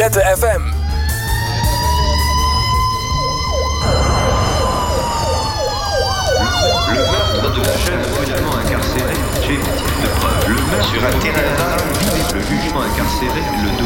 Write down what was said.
Zette FM. Le meurtre de la jeune brutalement incarcérée, j'ai de preuves. Le meurtre sur un terrain vague, le jugement incarcéré, le